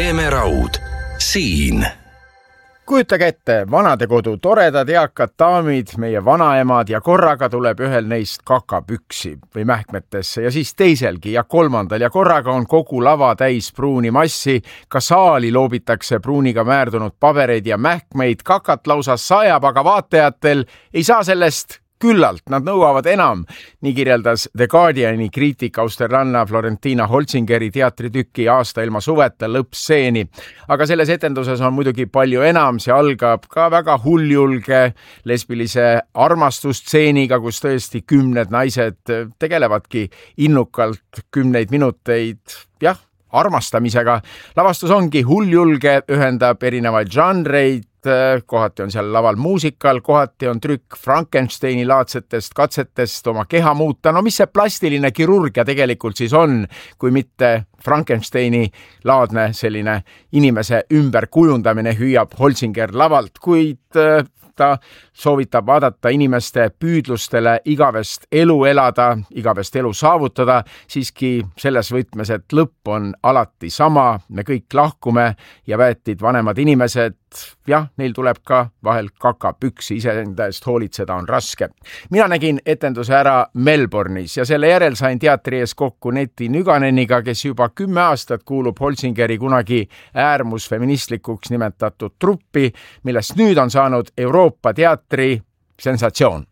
Teeme raud. Siin. Kujutage ette, vanadekodu, toredad eakad daamid, meie vanaemad ja korraga tuleb ühel neist kakapüksi või mähkmetesse ja siis teiselgi ja kolmandal ja korraga on kogu lava täis pruuni massi, ka saali loobitakse pruuniga määrdunud pabereid ja mähkmeid, kakat lausa sajab, aga vaatajatel ei saa sellest küllalt, nad nõuavad enam, nii kirjeldas The Guardiani kriitik austerlanna Florentina Holzingeri teatritükki Aasta ilma suveta lõppstseeni. Aga selles etenduses on muidugi palju enam, see algab ka väga hulljulge lesbilise armastustseeniga, kus tõesti 10 naised tegelevadki innukalt 10 minuteid, armastamisega. Lavastus ongi hulljulge, ühendab erinevaid žanreid, kohati on seal laval muusikal, kohati on trükk Frankensteini laadsetest katsetest oma keha muuta. No mis see plastiline kirurgia tegelikult siis on, kui mitte Frankensteini laadne selline inimese ümberkujundamine, hüüab Holzinger lavalt, kuid ta soovitab vaadata inimeste püüdlustele igavest elu elada, igavest elu saavutada, siiski selles võtmes, et lõpp on alati sama, me kõik lahkume ja väetid vanemad inimesed, neil tuleb ka vahel kakapüksi, iseenda eest hoolitseda on raske. Mina nägin etenduse ära Melbourne'is ja selle järel sain teatri ees kokku Neti Nüganeniga, kes juba 10 aastat kuulub Holzingeri kunagi äärmusfeministlikuks nimetatud truppi, millest nüüd on saanud Euroopa teatri sensatsioon.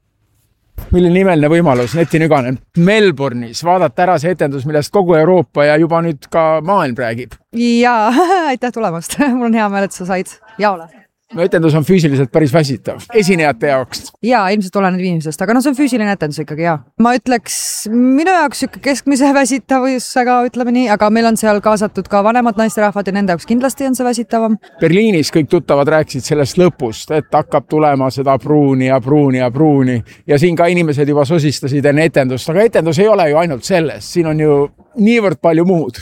Milline imeline võimalus, Neti Nüganen, Melbourne'is vaadata ära see etendus, millest kogu Euroopa ja juba nüüd ka maailm räägib. Jaa, aitäh tulemast. Mul on hea meel, et sa said jaole. No etendus on füüsiliselt päris väsitav, esinejate jaoks. Jaa, ilmselt oleneb inimesest, aga see on füüsiline etendus ikkagi, jaa. Ma ütleks, minu jaoks keskmise väsitavusega, ütleme nii, aga meil on seal kaasatud ka vanemad naisterahvad ja nende jaoks kindlasti on see väsitavam. Berliinis kõik tuttavad rääkisid sellest lõpust, et hakkab tulema seda pruuni ja pruuni ja pruuni. Ja siin ka inimesed juba sosistasid enne etendust, aga etendus ei ole ju ainult sellest, siin on ju niivõrd palju muud.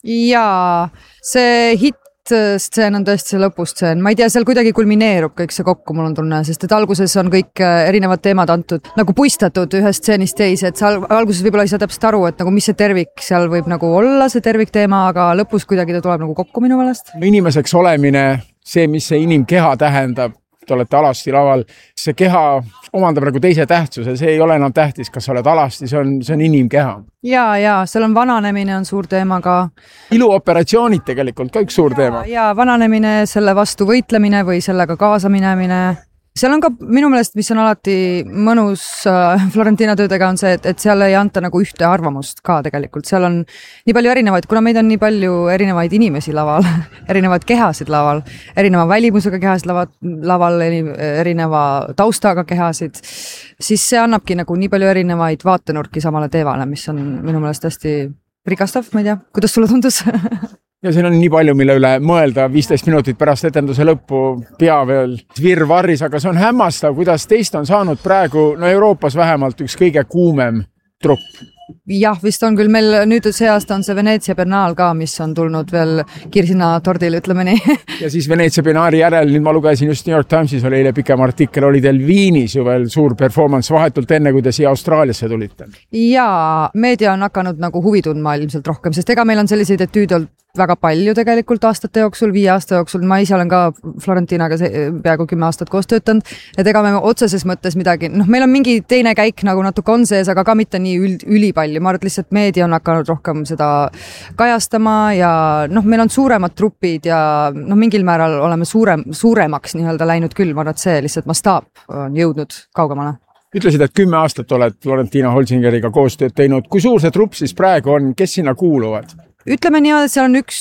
Jaa, see stseen on tõesti see lõpustseen. Ma ei tea, seal kuidagi kulmineerub kõik see kokku, mul on tunne, sest et alguses on kõik erinevad teemad antud, nagu puistatud ühest stseenist teise, et sa alguses võib-olla ei saa täpselt aru, et nagu mis see tervik seal võib nagu olla, see tervikteema, aga lõpus kuidagi ta tuleb nagu kokku minu meelest. Inimeseks olemine, see, mis see inimkeha tähendab, te olete alasti laval, see keha omandab nagu teise tähtsuse, see ei ole enam tähtis, kas sa oled alasti, see on inimkeha. Jaa, seal on vananemine on suur teema ka. Iluoperatsioonid tegelikult ka üks suur teema. Jaa, vananemine, selle vastu võitlemine või sellega kaasaminemine. Seal on ka minu meelest, mis on alati mõnus Florentina töödega on see, et seal ei anta nagu ühte arvamust ka tegelikult. Seal on nii palju erinevaid, kuna meid on nii palju erinevaid inimesi laval, erinevaid kehasid laval, erineva välimusega kehasid laval, erineva taustaga kehasid, siis see annabki nagu nii palju erinevaid vaatenurki samale teevale, mis on minu meelest hästi rikastav, ma ei tea, kuidas sulle tundus? Ja siin on nii palju, mille üle mõelda 15 minutit pärast etenduse lõppu pea veel virvarris, aga see on hämmastav, kuidas teist on saanud praegu, Euroopas vähemalt üks kõige kuumem trupp. Jah, vist on küll, meil nüüd see aasta on see Veneetsia Biennaal ka, mis on tulnud veel kirsina tordil, ütleme nii. Ja siis Veneetsia Biennaali järel, nüüd ma lugesin just New York Timesis, oli eile pikem artikkel, oli teil Viinis ju veel suur performance vahetult enne, kui te siia Austraaliasse tulite. Jaa, meedia on hakanud nagu huvi tundma ilmselt rohkem, sest ega meil on selliseid etüüde olnud väga palju tegelikult aastate jooksul, 5 aasta jooksul, ma ise olen ka Florentinaga peaaegu 10 aastat koos töötanud, et ega me otseses mõttes midagi, meil on mingi teine käik nagu natuke on sees, aga ka mitte nii ülipalju, ma arvan, et lihtsalt meedia on hakanud rohkem seda kajastama ja meil on suuremad trupid ja mingil määral oleme suuremaks nii-öelda läinud küll, ma arvan, et see lihtsalt mastaap on jõudnud kaugemale. Ütlesid, et 10 aastat oled Florentina Holzingeriga koostööd teinud, kui suur see trupp siis praegu on, kes sinna kuuluvad? Ütleme nii, et seal on üks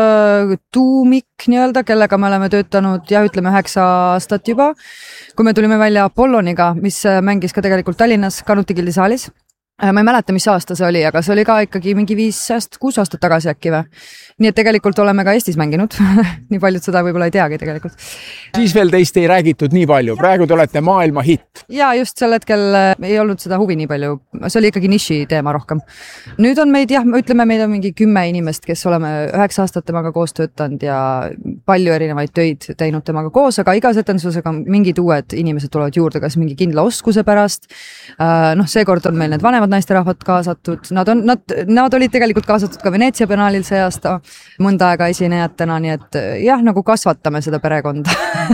tuumik nii-öelda, kellega me oleme töötanud ja ütleme 9 aastat juba, kui me tulime välja Apolloniga, mis mängis ka tegelikult Tallinnas Kanuti Gildi saalis. Ma ei mäleta, mis aasta see oli, aga see oli ka ikkagi mingi 5-6 aastat tagasi äkki või. Nii et tegelikult oleme ka Eestis mänginud. Nii paljud seda võib-olla ei teagi tegelikult. Siis veel teist ei räägitud nii palju. Praegu te olete maailma hitt. Ja just sel hetkel ei olnud seda huvi nii palju. See oli ikkagi niši teema rohkem. Nüüd on meid, ütleme, meid on mingi 10 inimest, kes oleme 9 aastat temaga koos töötanud ja palju erinevaid töid teinud temaga koos, aga igas etendusega mingid uued inimesed tulevad juurde, kas mingi kindla oskuse pärast. Seekord on meil need vanemad erinevad naisterahvad kaasatud, nad olid tegelikult kaasatud ka Veneetsia biennaalil see aasta mõnda aega esinejatena, nii et jah, nagu kasvatame seda perekonda.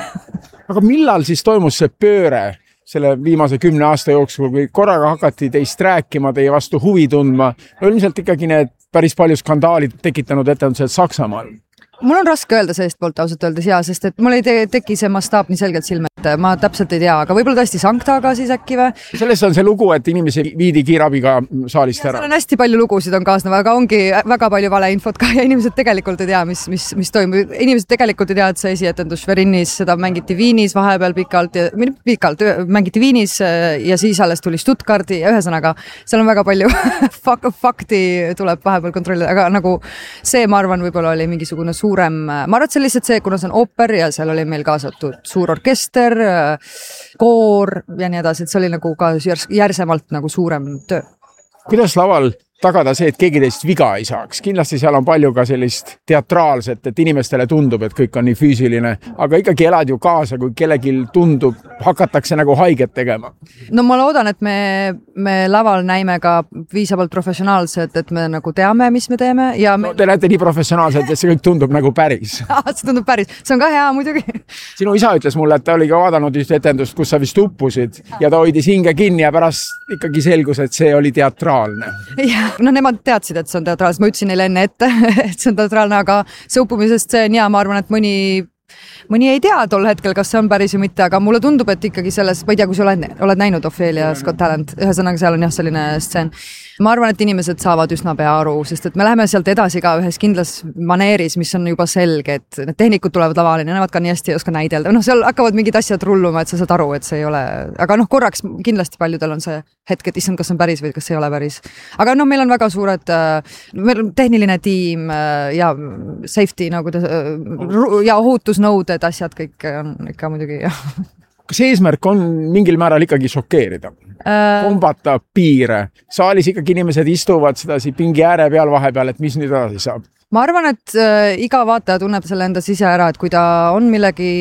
Aga millal siis toimus see pööre selle viimase 10 aasta jooksul, kui korraga hakati teist rääkima, teie vastu huvi tundma? No ilmselt ikkagi need päris palju skandaalid tekitanud etendused Saksamaal. Mul on raske öelda sellist poolt ausalt öeldes sest et mul ei teki see mastaap nii selgelt silme, et ma täpselt ei tea, aga võib-olla tõesti Sanktaga siis äkki või? Selles on see lugu, et inimesi viidi kiirabiga saalist ära. Seal on hästi palju lugusid on kaasnev, aga ongi väga palju valeinfot ka ja inimesed tegelikult ei tea, mis toimub. Inimesed tegelikult ei tea, et see esietendus Schwerinnis, seda mängiti Viinis vahepeal pikalt, mängiti Viinis ja siis alles tuli Stuttgarti ja ühesõnaga seal on väga palju fakti tuleb vahepeal kontrollida, aga nagu see, ma arvan, võib-olla oli mingisugune ma arvan, et see lihtsalt see, kuna see on ooper ja seal oli meil kaasatud suur orkester, koor ja nii edasi, et see oli nagu ka järsemalt nagu suurem töö. Kuidas laval tagada see, et keegi teist viga ei saaks? Kindlasti seal on palju ka sellist teatraalset, et inimestele tundub, et kõik on nii füüsiline, aga ikkagi elad ju kaasa, kui kellelgi tundub, hakatakse nagu haiget tegema. No ma loodan, et me laval näime ka viisavalt professionaalsed, et me nagu teame, mis me teeme. Ja no, te näete nii professionaalselt, et see kõik tundub nagu päris. See tundub päris. See on ka hea muidugi. Sinu isa ütles mulle, et ta oli ka vaadanud just etendust, kus sa vist uppusid ja ta hoidis hinge kinni ja pärast ikkagi selgus, et see oli teatraalne. No nemad teadsid, et see on teatraalne, ma ütlesin neile enne ette, et see on teatraalne, aga see uppumisest see on ja ma arvan, et mõni ei tea tol hetkel, kas see on päris või mitte, aga mulle tundub, et ikkagi selles, ma ei tea, kui sa oled näinud Ophelia's Got Talent, ühesõnaga seal on jah selline stseen. Ma arvan, et inimesed saavad üsna pea aru, sest et me läheme sealt edasi ka ühes kindlas maneeris, mis on juba selge, et need tehnikud tulevad lavale, nemad ka nii hästi ei oska näidelda. Seal hakkavad mingid asjad rulluma, et sa saad aru, et see ei ole, aga korraks kindlasti paljudel on see hetk, et issand, kas on päris või kas ei ole päris. Aga meil on väga suured, meil on tehniline tiim ja safety nagu ja ohutusnõuded, asjad kõik on ikka muidugi jah. Kas eesmärk on mingil määral ikkagi šokeerida? Kombata piire. Saalis ikkagi inimesed istuvad sedasi pingi ääre peal vahepeal, et mis nüüd edasi saab? Ma arvan, et iga vaataja tunneb selle enda sise ära, et kui ta on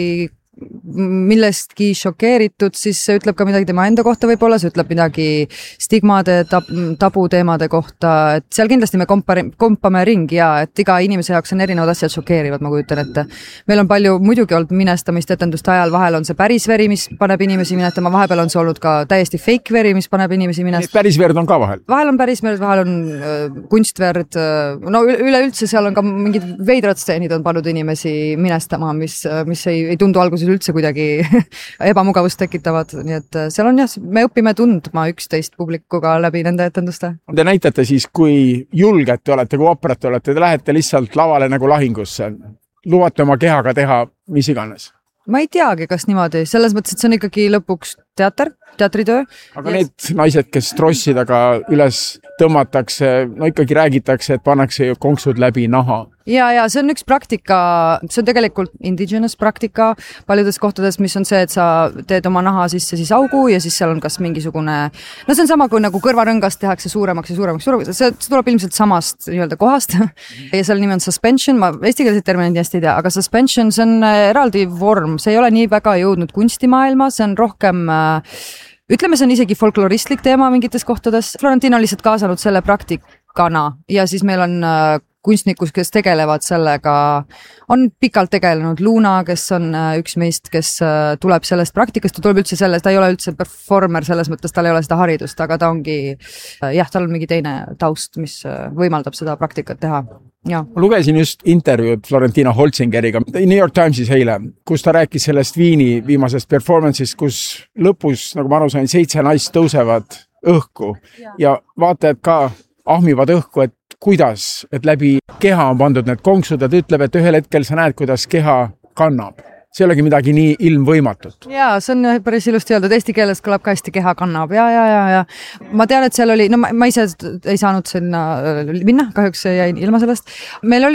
millestki šokeeritud, siis see ütleb ka midagi tema enda kohta võib-olla, see ütleb midagi stigmade, tabuteemade kohta, et seal kindlasti me kompame ringi ja et iga inimese jaoks on erinevad asjad šokeerivad, ma kujutan ette. Meil on palju muidugi olnud minestamist etenduste ajal, vahel on see päris veri, mis paneb inimesi minetama, vahepeal on see olnud ka täiesti fake veri, mis paneb inimesi minestama. Päris verd on ka vahel? Vahel on päris verd, vahel on kunstverd, no üleüldse seal on ka mingid veidrad stseenid on pannud inimesi minestama, mis ei tundu alguses üldse kuidagi ebamugavust tekitavad, nii et seal on jah, me õpime tundma üksteist publikuga läbi nende etenduste. Te näitate siis, kui julged te olete, kui operat te olete, te lähete lihtsalt lavale nagu lahingusse, lubate oma kehaga teha mis iganes? Ma ei teagi, kas niimoodi, selles mõttes, et see on ikkagi lõpuks teatritöö. Aga need naised, kes trossidega üles tõmmatakse, no ikkagi räägitakse, et pannakse konksud läbi naha. Ja see on üks praktika, see on tegelikult indigenous praktika paljudes kohtades, mis on see, et sa teed oma naha sisse siis augu ja siis seal on kas mingisugune, no see on sama kui nagu kõrvarõngast tehakse suuremaks ja suuremaks, see tuleb ilmselt samast nii-öelda kohast ja selle nimi on suspension, ma eestikeelseid terminid hästi ei tea, aga suspension, see on eraldi vorm, see ei ole nii väga jõudnud kunstimaailma, see on rohkem ütleme, see on isegi folkloristlik teema mingites kohtades. Florentina on lihtsalt kaasanud selle praktikana ja siis meil on kunstnikus, kes tegelevad sellega, on pikalt tegelenud Luna, kes on üks meist, kes tuleb sellest praktikast, ta tuleb üldse sellest, ta ei ole üldse performer selles mõttes, tal ei ole seda haridust, aga ta ongi, jah, tal on mingi teine taust, mis võimaldab seda praktikat teha. Ja. Ma lugesin just intervjuud Florentina Holzingeriga New York Timesis eile, kus ta rääkis sellest Viini viimasest performance'ist, kus lõpus, nagu ma aru sain, 7 naist tõusevad õhku ja vaatajad ka ahmivad õhku, et kuidas, et läbi keha on pandud need konksud ja ta ütleb, et ühel hetkel sa näed, kuidas keha kannab. See ei olegi midagi nii ilmvõimatut. Jaa, see on päris ilusti öeldud, eesti keeles kõlab ka hästi keha kannab. Ja. Ma tean, et seal oli, no ma ise ei saanud sinna minna, kahjuks jäin ilma sellest. Meil oli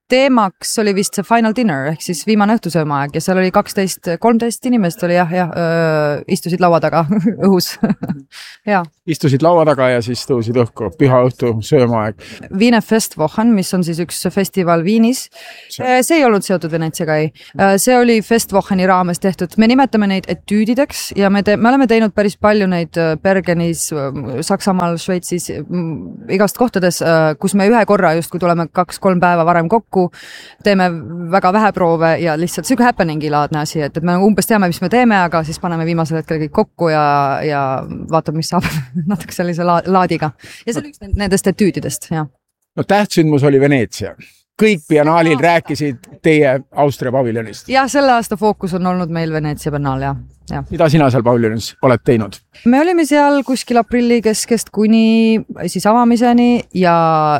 teemaks oli vist see final dinner ehk siis viimane õhtusöömaaeg ja seal oli 12-13 inimest oli istusid laua taga õhus. Ja. Istusid laua taga ja siis tõusid õhku, püha õhtu söömaaeg. Wiener Festwochen, mis on siis üks festival Viinis. See ei olnud seotud Venetsiaga ei. See oli Festwocheni raames tehtud. Me nimetame neid etüüdideks ja me oleme teinud päris palju neid Bergenis, Saksamaal, Šveitsis, igast kohtades, kus me ühe korra just, kui tuleme 2-3 päeva varem kokku, teeme väga vähe proove ja lihtsalt siuke happeningi laadne asi, et me umbes teame, mis me teeme, aga siis paneme viimasel hetkel kõik kokku ja vaatame, mis saab natuke sellise laadiga. Ja see oli üks nendest etüüdidest, jah. No tähtsündmus oli Veneetsia. Kõik biennaalil rääkisid teie Austria paviljonist. Ja selle aasta fookus on olnud meil Veneetsia biennaal, jah. Ja. Mida sina seal paviljonis oled teinud? Me olime seal kuskil aprilli keskest kuni siis avamiseni ja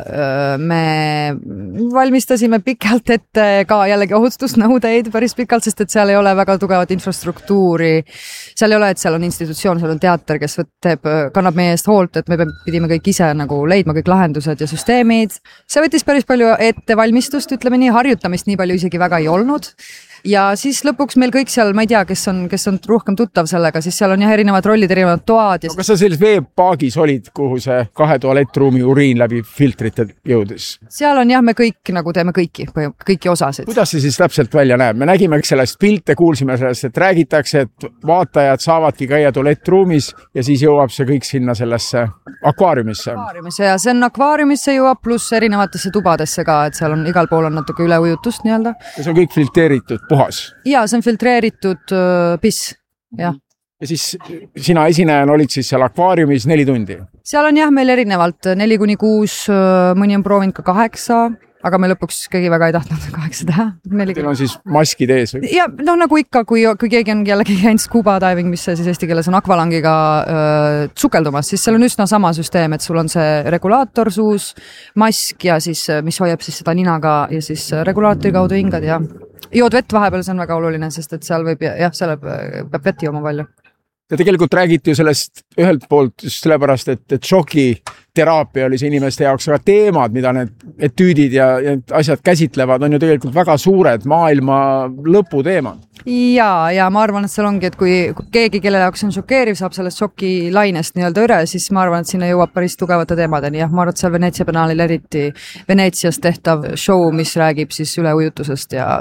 me valmistasime pikalt ette ka jällegi ohutusnõudeid päris pikalt, sest et seal ei ole väga tugevat infrastruktuuri. Seal ei ole, et seal on institutsioon, seal on teater, kes kannab meie eest hoolt, et me pidime kõik ise nagu leidma kõik lahendused ja süsteemid. See võttis päris palju ettevalmistust, ütleme nii, harjutamist nii palju isegi väga ei olnud. Ja siis lõpuks meil kõik seal, ma ei tea, kes on rohkem tuttav sellega, siis seal on jah erinevad rollid, erinevad toad. Ja... Kas sa selles veepaagis olid, kuhu see 2 tualettruumi uriin läbi filtrite jõudis? Seal on jah, me kõik nagu teeme kõiki osasid. Kuidas see siis täpselt välja näeb? Me nägime sellest pilte, kuulsime sellest, et räägitakse, et vaatajad saavadki käia tualettruumis ja siis jõuab see kõik sinna sellesse akvaariumisse. Ja see on akvaariumisse jõuab pluss erinevatesse tubadesse ka, et seal on igal pool on natuke üleujutust nii-öelda. Ja see on kõik filteeritud. Puhas. Ja, see on filtreeritud piss, jah. Ja siis sina esinejana olid siis seal akvaariumis 4 tundi? Seal on jah meil erinevalt 4-6, mõni on proovinud ka 8, aga me lõpuks keegi väga ei tahtnud 8 teha. Teil on siis maskid ees või? Ja no nagu ikka, kui keegi on jällegi käinud scuba diving, mis see siis eesti keeles on akvalangiga sukeldumas, siis seal on üsna sama süsteem, et sul on see regulaator suus, mask ja siis, mis hoiab siis seda ninaga ja siis regulaatori kaudu hingad ja jood vett vahepeal, see on väga oluline, sest et seal võib jah, seal peab vett jooma palju. Ja tegelikult räägiti ju sellest ühelt poolt just sellepärast, et šokiteraapia oli see inimeste jaoks, aga teemad, mida need etüüdid ja asjad käsitlevad, on ju tegelikult väga suured maailma lõpu teemad. Ja ma arvan, et seal ongi, et kui keegi, kelle jaoks on šokeeriv, saab sellest šokilainest nii-öelda üle, siis ma arvan, et sinna jõuab päris tugevate teemadeni. Jah, ma arvan, et seal Veneetsia biennaalil eriti Veneetsias tehtav show, mis räägib siis üleujutusest ja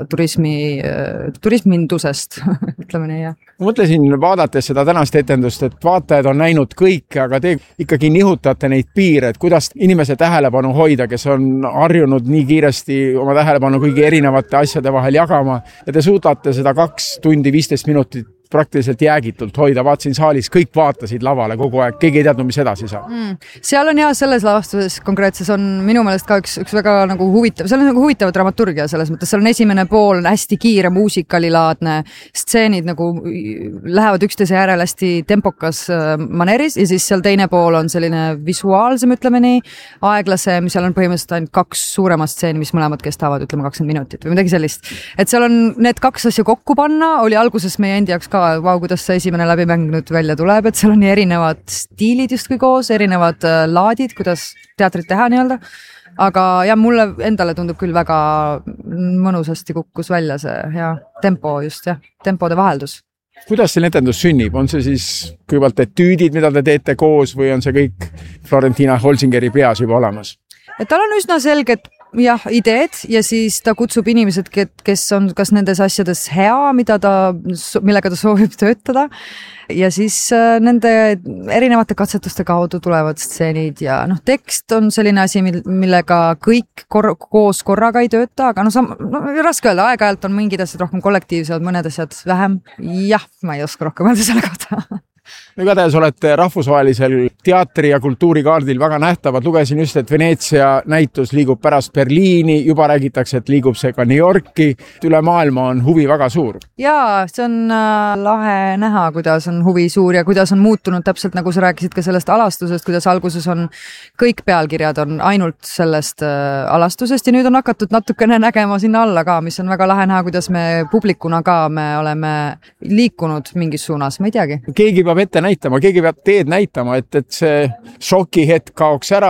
turismindusest, ütleme nii, jah. Ma mõtlesin vaadates seda tänast etendust, et vaatajad on näinud kõike, aga te ikkagi nihutate neid piire, et kuidas inimese tähelepanu hoida, kes on harjunud nii kiiresti oma tähelepanu kõigi erinevate asjade vahel jagama ja te suudate seda 2 tundi 15 minutit praktiliselt jäägitult hoida, vaatasin saalis, kõik vaatasid lavale kogu aeg, keegi ei teadnud, mis edasi saab. Seal on jah, selles lavastuses konkreetses on minu meelest ka üks väga nagu huvitav, seal on nagu huvitav dramaturgia selles mõttes, seal on esimene pool hästi kiire muusikalilaadne, stseenid nagu lähevad üksteise järel hästi tempokas maneeris ja siis seal teine pool on selline visuaalsem, ütleme nii, aeglasem, seal on põhimõtteliselt ainult 2 suuremat stseeni, mis mõlemad kestavad, ütleme 20 minutit või midagi sellist. Et seal on need 2 asja kokku panna, oli alguses meie endi jaoks ka kuidas see esimene läbimäng nüüd välja tuleb, et seal on nii erinevad stiilid justkui koos, erinevad laadid, kuidas teatrit teha nii-öelda. Aga jah, mulle endale tundub küll väga mõnusasti kukkus välja see ja tempo just jah, tempode vaheldus. Kuidas see etendus sünnib? On see siis kõigepealt etüüdid, mida te teete koos või on see kõik Florentina Holzingeri peas juba olemas? Et tal on üsna selged jah, ideed ja siis ta kutsub inimesed, kes on kas nendes asjades hea, millega ta soovib töötada ja siis nende erinevate katsetuste kaudu tulevad stseenid ja tekst on selline asi, millega kõik koos korraga ei tööta, aga raske öelda, aeg-ajalt on mingid asjad rohkem kollektiivsed, mõned asjad vähem. Jah, ma ei oska rohkem öelda selle kohta. Igatahes olete rahvusvahelisel teatri- ja kultuurikaardil väga nähtavad. Lugesin just, et Veneetsia näitus liigub pärast Berliini, juba räägitakse, et liigub see ka New Yorki. Üle maailma on huvi väga suur. Jaa, see on lahe näha, kuidas on huvi suur ja kuidas on muutunud täpselt nagu sa rääkisid ka sellest alastusest, kuidas alguses on kõik pealkirjad on ainult sellest alastusest ja nüüd on hakatud natukene nägema sinna alla ka, mis on väga lahe näha, kuidas me publikuna ka me oleme liikunud mingis suunas, ma ei teagi. Keegi peab ette näitama, keegi peab teed näitama, et see šokihetk kaoks ära, et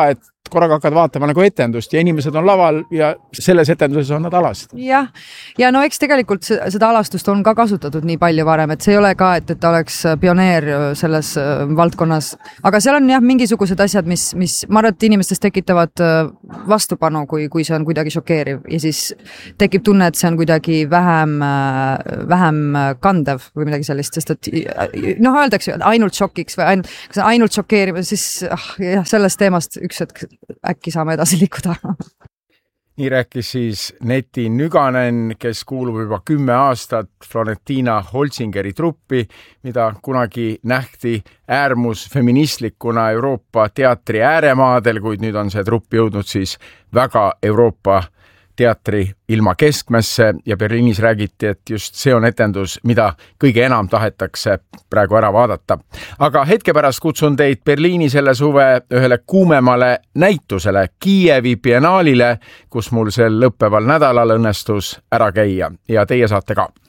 korraga hakkad vaatama nagu etendust ja inimesed on laval ja selles etenduses on nad alasti. Ja no eks tegelikult seda alastust on ka kasutatud nii palju varem, et see ei ole ka, et ta oleks pioneer selles valdkonnas, aga seal on jah mingisugused asjad, mis ma arvan, et inimestes tekitavad vastupanu, kui see on kuidagi šokeeriv ja siis tekib tunne, et see on kuidagi vähem kandev või midagi sellist, sest et öeldakse ainult šokiks või ainult šokeeriv, siis sellest teemast üks hetk äkki saame edasi liikuda. Nii rääkis siis Neti Nüganen, kes kuulub juba 10 aastat Florentina Holzingeri truppi, mida kunagi nähti äärmusfeministlikuna Euroopa teatri ääremaadel, kuid nüüd on see trupp jõudnud siis väga Euroopa teatri ilma keskmesse ja Berliinis räägiti, et just see on etendus, mida kõige enam tahetakse praegu ära vaadata. Aga hetke pärast kutsun teid Berliini selle suve ühele kuumemale näitusele, Kiievi biennaalile, kus mul sel lõppeval nädalal õnnestus ära käia ja teie saate ka.